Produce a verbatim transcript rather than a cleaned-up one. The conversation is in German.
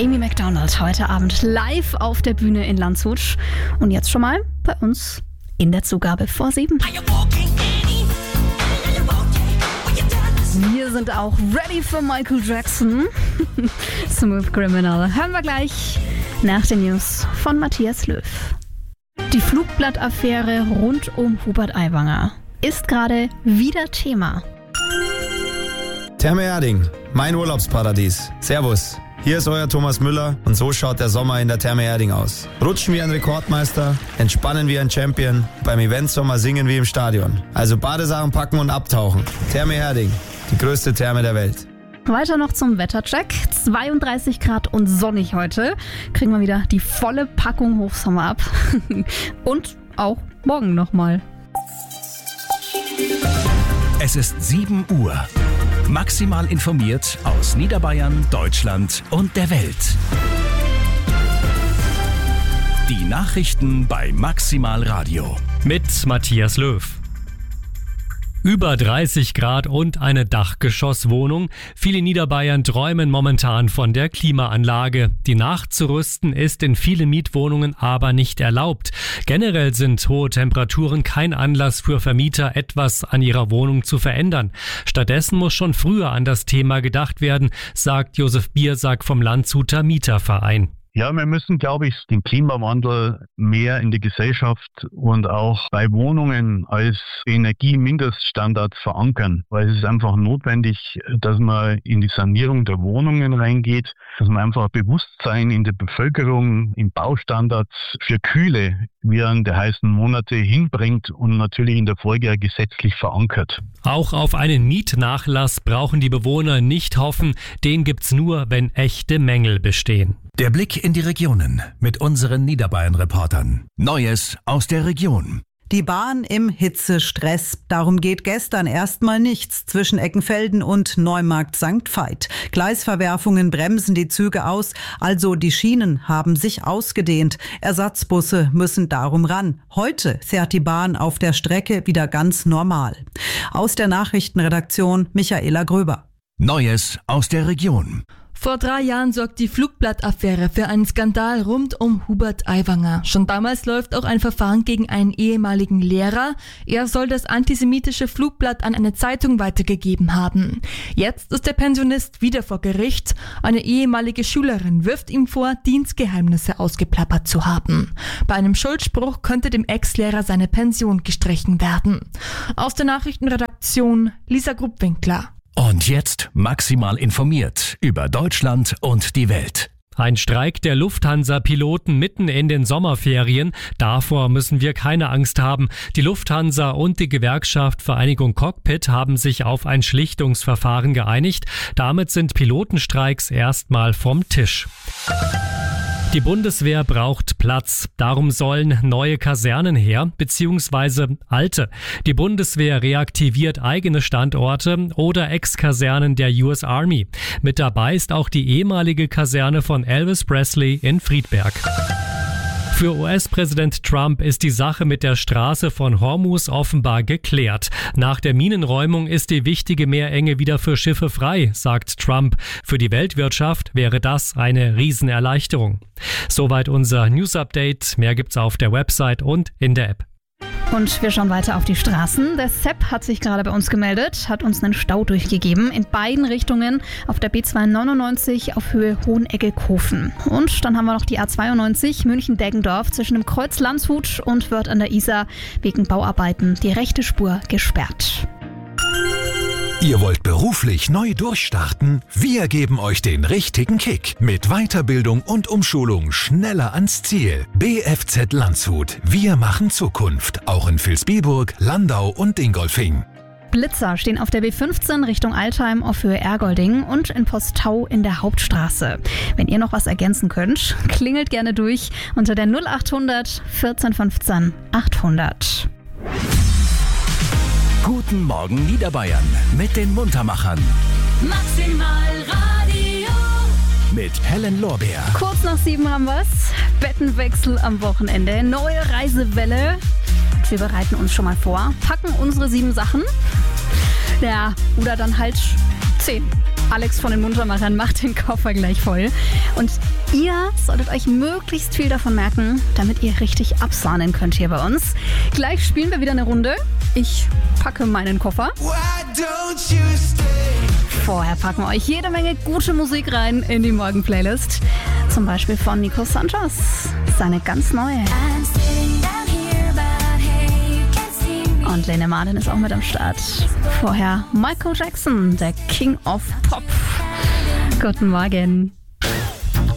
Amy Macdonald heute Abend live auf der Bühne in Landshut. Und jetzt schon mal bei uns in der Zugabe vor sieben. Wir sind auch ready für Michael Jackson. Smooth Criminal. Hören wir gleich nach den News von Matthias Löw. Die Flugblattaffäre rund um Hubert Aiwanger ist gerade wieder Thema. Therme Erding, mein Urlaubsparadies. Servus, hier ist euer Thomas Müller und so schaut der Sommer in der Therme Erding aus. Rutschen wie ein Rekordmeister, entspannen wie ein Champion, beim Eventsommer singen wie im Stadion. Also Badesachen packen und abtauchen. Therme Erding, die größte Therme der Welt. Weiter noch zum Wettercheck. zweiunddreißig Grad und sonnig heute. Kriegen wir wieder die volle Packung Hochsommer ab. Und auch morgen nochmal. Es ist sieben Uhr. Maximal informiert aus Niederbayern, Deutschland und der Welt. Die Nachrichten bei Maximal Radio. Mit Matthias Löw. Über dreißig Grad und eine Dachgeschosswohnung. Viele Niederbayern träumen momentan von der Klimaanlage. Die nachzurüsten ist in vielen Mietwohnungen aber nicht erlaubt. Generell sind hohe Temperaturen kein Anlass für Vermieter, etwas an ihrer Wohnung zu verändern. Stattdessen muss schon früher an das Thema gedacht werden, sagt Josef Biersack vom Landshuter Mieterverein. Ja, wir müssen, glaube ich, den Klimawandel mehr in die Gesellschaft und auch bei Wohnungen als Energiemindeststandards verankern, weil es ist einfach notwendig, dass man in die Sanierung der Wohnungen reingeht, dass man einfach Bewusstsein in der Bevölkerung, in Baustandards für Kühle während der heißen Monate hinbringt und natürlich in der Folge gesetzlich verankert. Auch auf einen Mietnachlass brauchen die Bewohner nicht hoffen, den gibt's nur, wenn echte Mängel bestehen. Der Blick in die Regionen mit unseren Niederbayern-Reportern. Neues aus der Region. Die Bahn im Hitzestress. Darum geht gestern erstmal nichts zwischen Eckenfelden und Neumarkt Sankt Veit. Gleisverwerfungen bremsen die Züge aus, also die Schienen haben sich ausgedehnt. Ersatzbusse müssen darum ran. Heute fährt die Bahn auf der Strecke wieder ganz normal. Aus der Nachrichtenredaktion Michaela Gröber. Neues aus der Region. Vor drei Jahren sorgt die Flugblattaffäre für einen Skandal rund um Hubert Aiwanger. Schon damals läuft auch ein Verfahren gegen einen ehemaligen Lehrer. Er soll das antisemitische Flugblatt an eine Zeitung weitergegeben haben. Jetzt ist der Pensionist wieder vor Gericht. Eine ehemalige Schülerin wirft ihm vor, Dienstgeheimnisse ausgeplappert zu haben. Bei einem Schuldspruch könnte dem Ex-Lehrer seine Pension gestrichen werden. Aus der Nachrichtenredaktion Lisa Gruppwinkler. Und jetzt maximal informiert über Deutschland und die Welt. Ein Streik der Lufthansa-Piloten mitten in den Sommerferien. Davor müssen wir keine Angst haben. Die Lufthansa und die Gewerkschaft Vereinigung Cockpit haben sich auf ein Schlichtungsverfahren geeinigt. Damit sind Pilotenstreiks erstmal vom Tisch. Die Bundeswehr braucht Platz. Darum sollen neue Kasernen her, beziehungsweise alte. Die Bundeswehr reaktiviert eigene Standorte oder Ex-Kasernen der U S Army. Mit dabei ist auch die ehemalige Kaserne von Elvis Presley in Friedberg. Für U S-Präsident Trump ist die Sache mit der Straße von Hormuz offenbar geklärt. Nach der Minenräumung ist die wichtige Meerenge wieder für Schiffe frei, sagt Trump. Für die Weltwirtschaft wäre das eine Riesenerleichterung. Soweit unser News-Update. Mehr gibt's auf der Website und in der App. Und wir schauen weiter auf die Straßen. Der Sepp hat sich gerade bei uns gemeldet, hat uns einen Stau durchgegeben. In beiden Richtungen auf der B zweihundertneunundneunzig auf Höhe Hoheneggelkofen. Und dann haben wir noch die A zweiundneunzig München-Deggendorf zwischen dem Kreuz Landshut und Wörth an der Isar wegen Bauarbeiten die rechte Spur gesperrt. Ihr wollt beruflich neu durchstarten? Wir geben euch den richtigen Kick. Mit Weiterbildung und Umschulung schneller ans Ziel. B F Z Landshut. Wir machen Zukunft. Auch in Vilsbiburg, Landau und Dingolfing. Blitzer stehen auf der B fünfzehn Richtung Altheim auf Höhe Ergolding und in Postau in der Hauptstraße. Wenn ihr noch was ergänzen könnt, klingelt gerne durch unter der null achthundert vierzehn fünfzehn achthundert. Guten Morgen Niederbayern mit den Muntermachern. Maximal Radio. Mit Helen Lorbeer. Kurz nach sieben haben wir's. Bettenwechsel am Wochenende. Neue Reisewelle. Wir bereiten uns schon mal vor. Packen unsere sieben Sachen. Ja, oder dann halt zehn. Alex von den Muntermachern macht den Koffer gleich voll. Und ihr solltet euch möglichst viel davon merken, damit ihr richtig absahnen könnt hier bei uns. Gleich spielen wir wieder eine Runde. Ich packe meinen Koffer. Vorher packen wir euch jede Menge gute Musik rein in die Morgen-Playlist. Zum Beispiel von Nico Santos, seine ganz neue. Und Lene Martin ist auch mit am Start. Vorher Michael Jackson, der King of Pop. Guten Morgen.